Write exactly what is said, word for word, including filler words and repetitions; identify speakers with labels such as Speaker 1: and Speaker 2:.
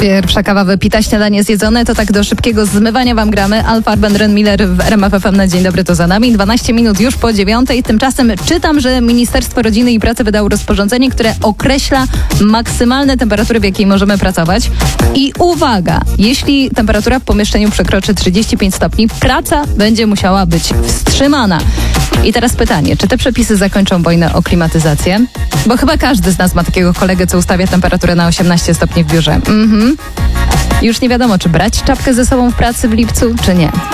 Speaker 1: Pierwsza kawa wypita, śniadanie zjedzone, to tak do szybkiego zmywania wam gramy. Alfa Ben Miller w R M F F M na Dzień Dobry, to za nami. dwanaście minut już po dziewiątej. Tymczasem czytam, że Ministerstwo Rodziny i Pracy wydało rozporządzenie, które określa maksymalne temperatury, w jakiej możemy pracować. I uwaga, jeśli temperatura w pomieszczeniu przekroczy trzydzieści pięć stopni, praca będzie musiała być wstrzymana. I teraz pytanie, czy te przepisy zakończą wojnę o klimatyzację? Bo chyba każdy z nas ma takiego kolegę, co ustawia temperaturę na osiemnaście stopni w biurze. Mhm. Już nie wiadomo, czy brać czapkę ze sobą w pracy w lipcu, czy nie.